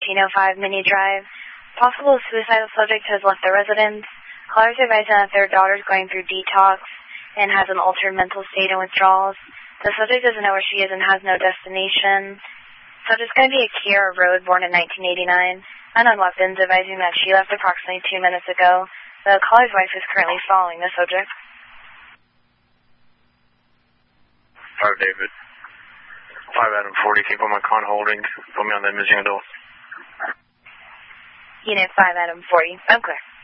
1505 Mini Drive. Possible suicidal subject has left the residence. Callers advised that their daughter is going through detox and has an altered mental state and withdrawals. The subject doesn't know where she is and has no destination. Subject's going to be a Kiera Road, born in 1989. Unknown weapons, advising that she left approximately 2 minutes ago. The caller's wife is currently following the subject. David. 5 Adam 40, keep on my con holding. Put me on that missing adult. Unit 5 Adam 40, I'm clear.